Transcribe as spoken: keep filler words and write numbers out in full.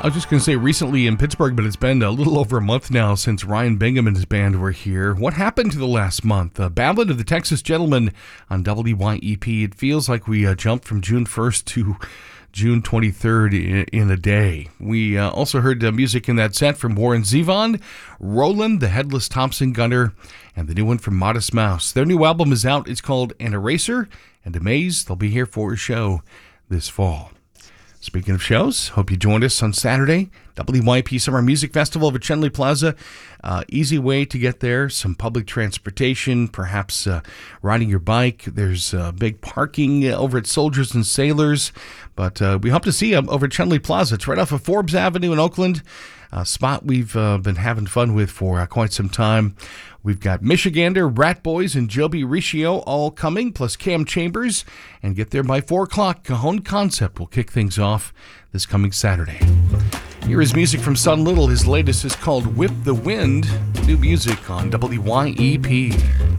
I was just going to say recently in Pittsburgh, but it's been a little over a month now since Ryan Bingham and his band were here. What happened to the last month? The Ballad of the Texas Gentleman on W Y E P. It feels like we uh, jumped from June first to June twenty-third in, in a day. We uh, also heard uh, music in that set from Warren Zevon, Roland, the Headless Thompson Gunner, and the new one from Modest Mouse. Their new album is out. It's called An Eraser and Amaze. They'll be here for a show this fall. Speaking of shows, hope you joined us on Saturday, W Y P Summer Music Festival over at Chenley Plaza. Uh, easy way to get there, some public transportation, perhaps uh, riding your bike. There's uh, big parking over at Soldiers and Sailors, but uh, we hope to see you over at Chenley Plaza. It's right off of Forbes Avenue in Oakland, a spot we've uh, been having fun with for uh, quite some time. We've got Michigander, Rat Boys, and Joby Riccio all coming, plus Cam Chambers. And get there by four o'clock. Cajon Concept will kick things off this coming Saturday. Here is music from Son Little. His latest is called Whip the Wind. New music on W Y E P.